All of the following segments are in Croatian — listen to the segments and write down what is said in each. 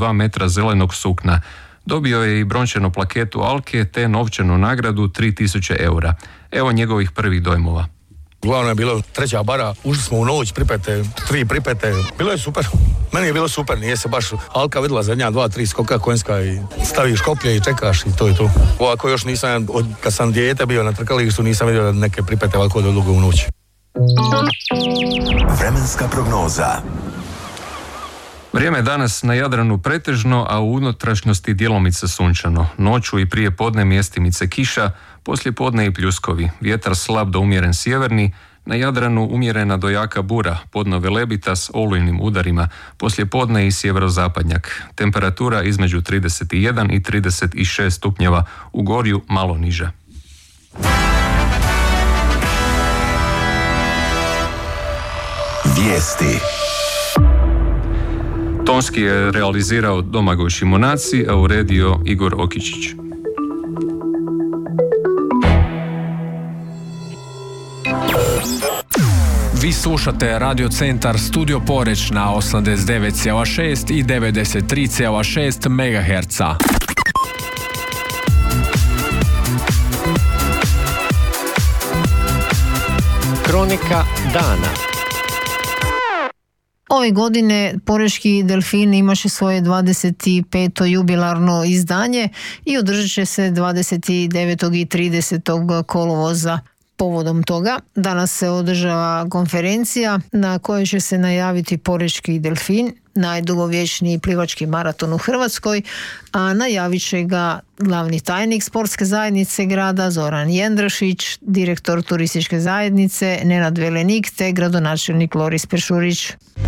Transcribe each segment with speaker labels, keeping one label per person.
Speaker 1: 2 metra zelenog sukna. Dobio je i brončanu plaketu Alke te novčanu nagradu 3000 eura. Evo njegovih prvih dojmova.
Speaker 2: Glavno je bilo 3. bara, ušli smo u noć, pripete, 3 pripete, bilo je super. Meni je bilo super, nije se baš Alka vidjela zadnja 2-3 skoka konjska i staviš koplje i čekaš i to je to. Ovako još nisam, kad sam dijete bio na trkalištu, nisam vidio neke pripete ovako do dugo u noć.
Speaker 3: Vremenska prognoza.
Speaker 1: Vrijeme je danas na Jadranu pretežno, a u unutrašnjosti djelomice sunčano. Noću i prije podne mjestimice kiša, poslije podne i pljuskovi. Vjetar slab do umjeren sjeverni, na Jadranu umjerena do jaka bura, podno velebita s olujnim udarima, poslije podne i sjeverozapadnjak. Temperatura između 31 i 36 stupnjeva, u Gorju malo niža.
Speaker 3: Vijesti.
Speaker 1: Tonski je realizirao Domagoj Šimunaci, a uredio Igor Okičić.
Speaker 4: Vi slušate Radio Centar Studio Poreć na 89,6 i 93,6 MHz.
Speaker 5: Kronika dana. Ove godine Porečki delfin imaše svoje 25. jubilarno izdanje i održat će se 29. i 30. kolovoza. Povodom toga danas se održava konferencija na kojoj će se najaviti Porečki delfin, najdugovječniji plivački maraton u Hrvatskoj, a najavit će ga glavni tajnik sportske zajednice grada Zoran Jendrašić, direktor turističke zajednice Nenad Velenik te gradonačelnik Loris Peršurić.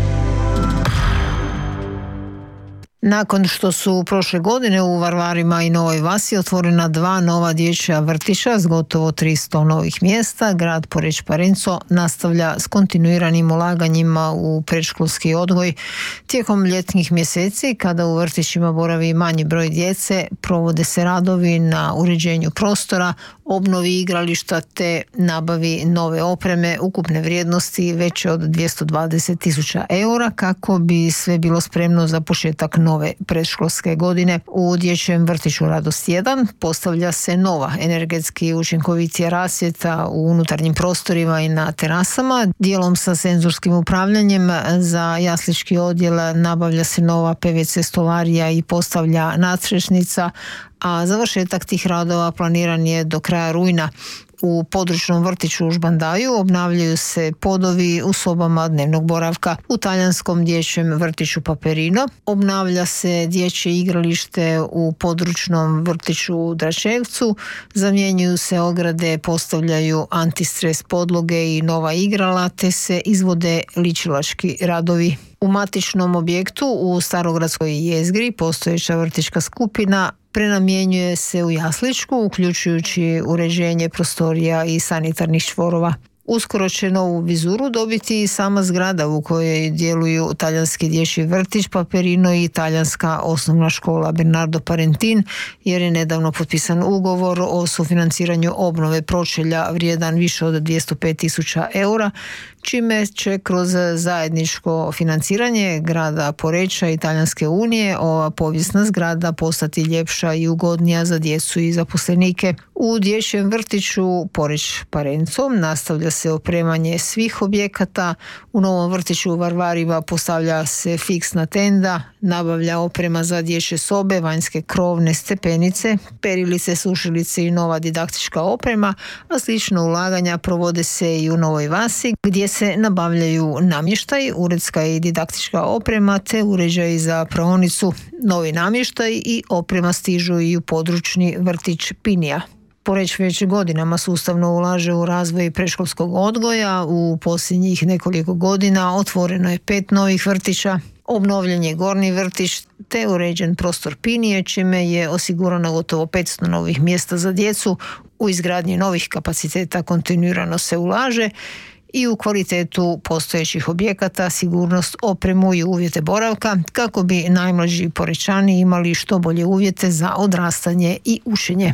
Speaker 5: Nakon što su prošle godine u Varvarima i Novoj Vasi otvorena 2 nova dječja vrtića s gotovo 300 novih mjesta, grad Poreč Parenco nastavlja s kontinuiranim ulaganjima u predškolski odgoj. Tijekom ljetnih mjeseci, kada u vrtićima boravi manji broj djece, provode se radovi na uređenju prostora, obnovi igrališta te nabavi nove opreme ukupne vrijednosti veće od 220.000 eura kako bi sve bilo spremno za početak nove predškolske godine. U dječjem vrtiću Radost 1 postavlja se nova energetski učinkovitija rasvjeta u unutarnjim prostorima i na terasama. Dijelom sa senzorskim upravljanjem za jaslički odjel nabavlja se nova PVC stolarija i postavlja nadstrešnica, a završetak tih radova planiran je do kraja rujna. U područnom vrtiću u Žbandaju obnavljaju se podovi u sobama dnevnog boravka. U talijanskom dječjem vrtiću Paperino obnavlja se dječje igralište u područnom vrtiću u Dračevcu, zamjenjuju se ograde, postavljaju antistres podloge i nova igrala, te se izvode ličilački radovi. U matičnom objektu u Starogradskoj jezgri postojeća vrtićka skupina prenamjenjuje se u jasličku, uključujući uređenje prostorija i sanitarnih čvorova. Uskoro će novu vizuru dobiti i sama zgrada u kojoj djeluju talijanski dječji vrtić Paperino i talijanska osnovna škola Bernardo Parentin, jer je nedavno potpisan ugovor o sufinanciranju obnove pročelja vrijedan više od 205.000 eura, čime će kroz zajedničko financiranje grada Poreča i Talijanske unije ova povijesna zgrada postati ljepša i ugodnija za djecu i zaposlenike. U dječjem vrtiću Poreč Parenco nastavlja se opremanje svih objekata. U novom vrtiću u Varvarima postavlja se fiksna tenda, nabavlja oprema za dječje sobe, vanjske krovne stepenice, perilice, sušilice i nova didaktička oprema, a slično ulaganja provode se i u Novoj Vasi, gdje se nabavljaju namještaj, uredska i didaktička oprema te uređaji za praonicu. Novi namještaj i oprema stižu i u područni vrtić Pinija. Poreč već godinama sustavno ulaže u razvoj predškolskog odgoja. U posljednjih nekoliko godina otvoreno je 5 novih vrtića, obnovljen je gornji vrtić te uređen prostor Pinije, čime je osigurano gotovo 500 novih mjesta za djecu. U izgradnji novih kapaciteta kontinuirano se ulaže i u kvalitetu postojećih objekata, sigurnost, opremu i uvjete boravka kako bi najmlađi Porečani imali što bolje uvjete za odrastanje i učenje.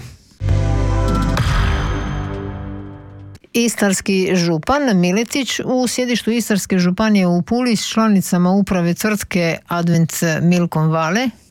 Speaker 5: Istarski župan Miletić u sjedištu Istarske županije u Puli s članicama uprave tvrtke Advent Milkom Vale